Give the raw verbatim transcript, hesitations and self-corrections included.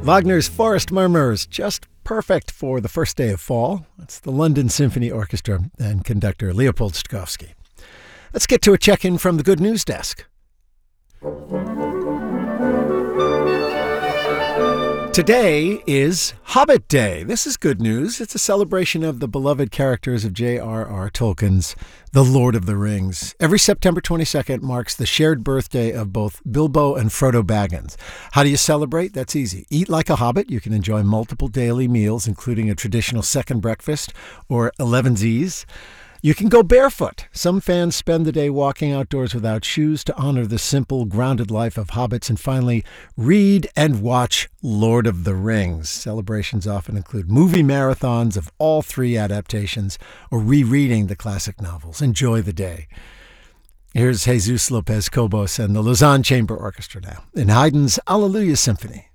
Wagner's Forest Murmurs, just perfect for the first day of fall. That's the London Symphony Orchestra and conductor Leopold Stokowski. Let's get to a check-in from the Good News Desk. Today is Hobbit Day. This is good news. It's a celebration of the beloved characters of J R R Tolkien's The Lord of the Rings. Every September twenty-second marks the shared birthday of both Bilbo and Frodo Baggins. How do you celebrate? That's easy. Eat like a hobbit. You can enjoy multiple daily meals, including a traditional second breakfast or elevensies. You can go barefoot. Some fans spend the day walking outdoors without shoes to honor the simple, grounded life of hobbits. And finally, read and watch Lord of the Rings. Celebrations often include movie marathons of all three adaptations or rereading the classic novels. Enjoy the day. Here's Jesus Lopez Cobos and the Lausanne Chamber Orchestra now in Haydn's Alleluia Symphony.